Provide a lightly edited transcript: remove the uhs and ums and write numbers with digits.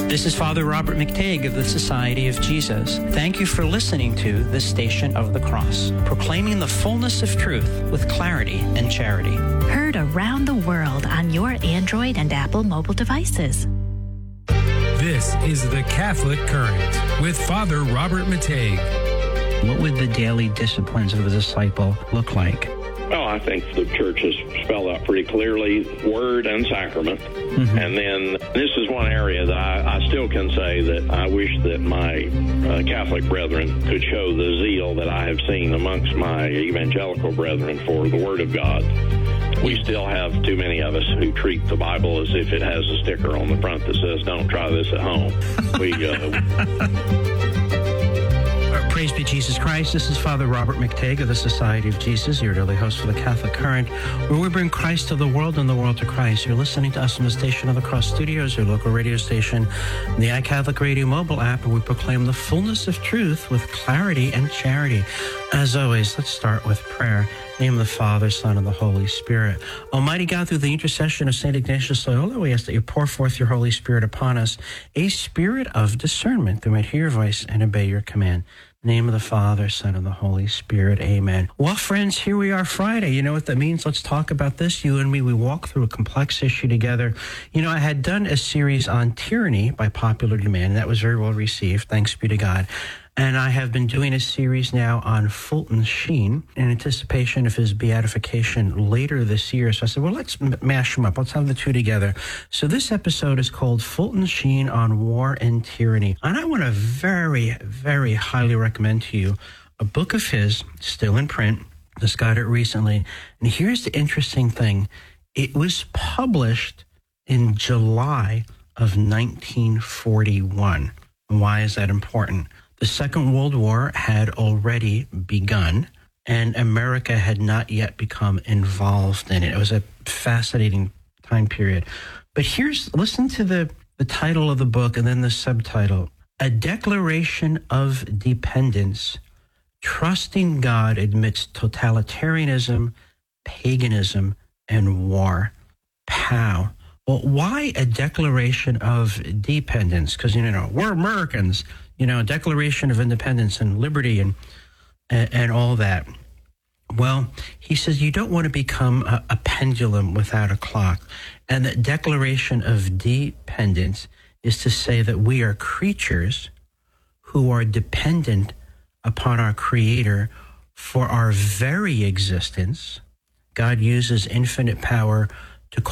This is Father Robert McTague of the Society of Jesus. Thank you for listening to the Station of the Cross, proclaiming the fullness of truth with clarity and charity. Heard around the world on your Android and Apple mobile devices. This is the Catholic Current with Father Robert McTague. What would the daily disciplines of a disciple look like? Well, I think the Church has spelled out pretty clearly word and sacrament. Mm-hmm. And then this is one area that I still can say that I wish that my Catholic brethren could show the zeal that I have seen amongst my evangelical brethren for the Word of God. We still have too many of us who treat the Bible as if it has a sticker on the front that says, "Don't try this at home." Praise be Jesus Christ. This is Father Robert McTague of the Society of Jesus, your daily host for the Catholic Current, where we bring Christ to the world and the world to Christ. You're listening to us on the Station of the Cross Studios, your local radio station, the iCatholic Radio mobile app, and we proclaim the fullness of truth with clarity and charity. As always, let's start with prayer. In the name of the Father, Son, and the Holy Spirit. Almighty God, through the intercession of St. Ignatius Loyola, we ask that you pour forth your Holy Spirit upon us, a spirit of discernment, that we might hear your voice and obey your command. In the name of the Father, Son, and the Holy Spirit. Amen. Well, friends, here we are Friday. You know what that means? Let's talk about this. You and me, we walk through a complex issue together. You know, I had done a series on tyranny by popular demand, and that was very well received. Thanks be to God. And I have been doing a series now on Fulton Sheen in anticipation of his beatification later this year. So I said, well, let's mash them up. Let's have the two together. So this episode is called Fulton Sheen on War and Tyranny. And I want to very, very highly recommend to you a book of his, still in print. Just got it recently. And here's the interesting thing. It was published in July of 1941. And why is that important? The Second World War had already begun, and America had not yet become involved in it. It was a fascinating time period. But listen to the title of the book and then the subtitle. A Declaration of Dependence, Trusting God Amidst Totalitarianism, Paganism, and War. Pow. Well, why a declaration of dependence? Because, we're Americans. A Declaration of Independence and Liberty and all that. Well, he says you don't want to become a pendulum without a clock. And the Declaration of Dependence is to say that we are creatures who are dependent upon our Creator for our very existence. God uses infinite power